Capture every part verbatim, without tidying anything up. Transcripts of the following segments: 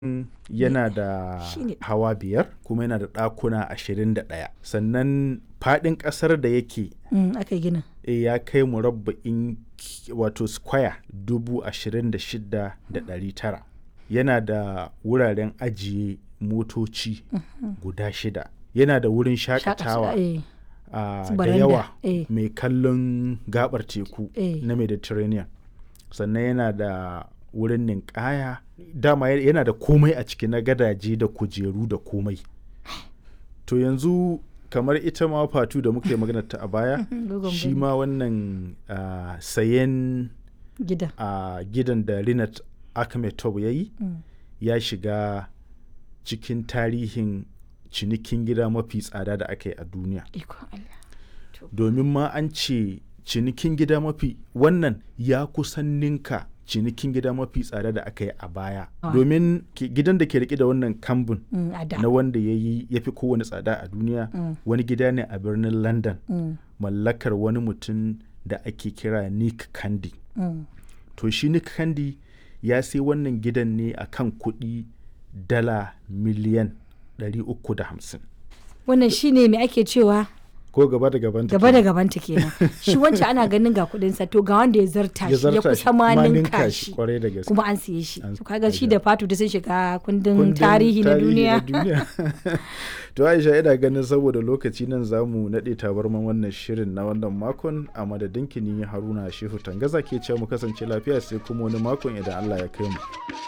yana da Shine. hawa biyar kuma yana da ɗakuna ashirin da ɗaya. Sannan faɗin ƙasar da yake Mm, aka yi ginin. e, ya kai murabba'in ki- wato square dubu ashirin da shida da ɗari tara. Yana da wuraren ajiye motoci guda shida. Yana da wurin shakatawa eh, a su da baranda, yawa eh. mai kallon gabar teku Eh. na Mediterranean. Sannan yana da wurin ninkaya. Dama ya- yana da komai a ciki na gadaje da kujeru da komai. To yanzu kamar ita ma Fatu da muka yi maganar ta a baya, Dogon shi biri. ma wannan ah, sayen Gida. a gidan da Rinat Akhmetov ya yi Mm. ya shiga cikin tarihin cinikin gida mafi tsada da aka yi a duniya. Ikon Allah. To, Domin ma an ce cinikin gida mafi wannan ya kusan ninka cinikin gida mafi tsada da aka yi a baya. Ah. Domin ke- gidan da ke rike da wannan kambun mm, a da. na wanda ya yi ya fi kowane tsada a duniya Mm. wani gida ne a birnin London Mm, mallakar wani mutum da ake kira Nick Candy. mm. To shi Nick Candy ya sai wannan gidan ne a kan kuɗi dala miliyan ɗari uku da hamsin. Wannan shi ne mai ake cewa Ko gaba da gaban ta gaba da kenan. gabanta kenan. Shi wancan ana ganin ga kuɗinsa to ga wanda ya zarta Ya shi ya zarta shi, kusa ma ma ninka ninka shi. shi kwarai da gaske. Kuma an siye shi. An- To kaga shi an- da Fatu da sun shiga kundin Kundin tarihi na duniya. duniya. To Aisha ina ganin saboda lokaci nan za mu naɗe tabarman wannan shirin na wannan makon a madadin kini Haruna Shehu Tangaza ke cewa mu kasance lafiya sai kuma wani makon idan Allah ya kai mu.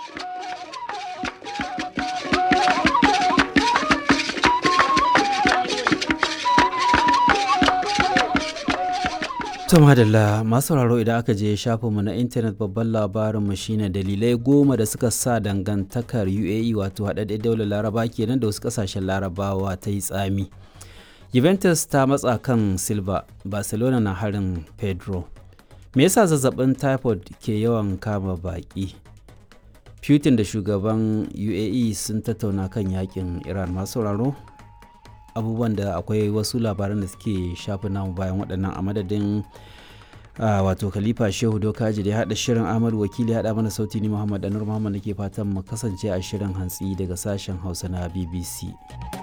To madalla masu sauraro idan aka je shafinmu na intanet babban labarinmu shine dalilai goma da suka sa dangantakar U A E wato haɗaɗɗen daular laraba kenan da wasu ƙasashen larabawa ta yi tsami. Juventus ta matsa kan Silva, Barcelona na harin Pedro. Me yasa zazzabin typhoid ke yawan kama baƙi? Putin da shugaban U A E sun tattauna kan yakin Iran. Masu sauraro abubuwan da akwai wasu labaran da suke shafin namu bayan waɗannan a madadin ah, wato khalifa shehu dokaji da ya haɗa shirin ahmad wakili ya haɗa mana sauti ni muhammad anur muhammad nake fatan mu kasance a shirin hantsi daga sashen hausa na B B C.